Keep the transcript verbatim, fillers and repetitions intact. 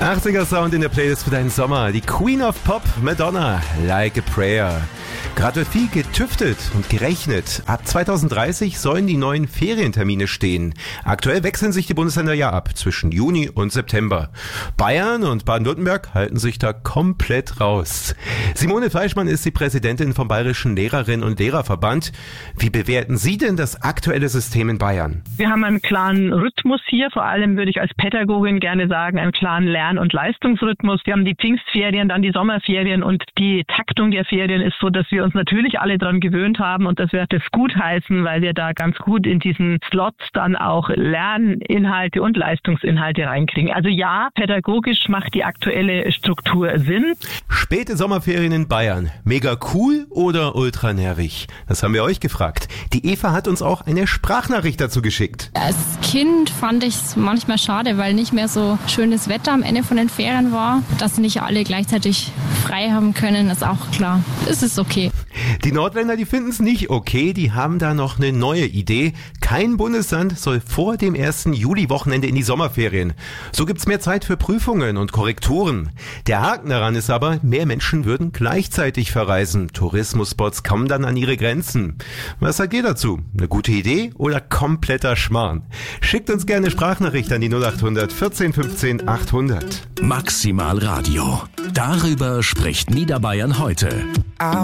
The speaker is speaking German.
achtziger Sound in der Playlist für deinen Sommer. Die Queen of Pop, Madonna, Like a Prayer. Gerade wird viel getüftet und gerechnet. Ab zwanzig dreißig sollen die neuen Ferientermine stehen. Aktuell wechseln sich die Bundesländer ja ab zwischen Juni und September. Bayern und Baden-Württemberg halten sich da komplett raus. Simone Fleischmann ist die Präsidentin vom Bayerischen Lehrerinnen- und Lehrerverband. Wie bewerten Sie denn das aktuelle System in Bayern? Wir haben einen klaren Rhythmus hier. Vor allem würde ich als Pädagogin gerne sagen, einen klaren Lern- und Leistungsrhythmus. Wir haben die Pfingstferien, dann die Sommerferien und die Taktung der Ferien ist so, dass wir uns natürlich alle daran gewöhnt haben und dass wir das gut heißen, weil wir da ganz gut in diesen Slots dann auch Lerninhalte und Leistungsinhalte reinkriegen. Also ja, pädagogisch macht die aktuelle Struktur Sinn. Späte Sommerferien in Bayern. Mega cool oder ultra nervig? Das haben wir euch gefragt. Die Eva hat uns auch eine Sprachnachricht dazu geschickt. Als Kind fand ich es manchmal schade, weil nicht mehr so schönes Wetter am Ende von den Ferien war. Dass nicht alle gleichzeitig frei haben können, ist auch klar. Es ist okay. Die Nordländer, die finden es nicht okay, die haben da noch eine neue Idee. Kein Bundesland soll vor dem ersten Juli-Wochenende in die Sommerferien. So gibt's mehr Zeit für Prüfungen und Korrekturen. Der Haken daran ist aber, mehr Menschen würden gleichzeitig verreisen. Tourismusspots kommen dann an ihre Grenzen. Was sagt ihr dazu? Eine gute Idee oder kompletter Schmarrn? Schickt uns gerne eine Sprachnachricht an die null acht hundert vierzehn fünfzehn achthundert. Maximal Radio. Darüber spricht Niederbayern heute.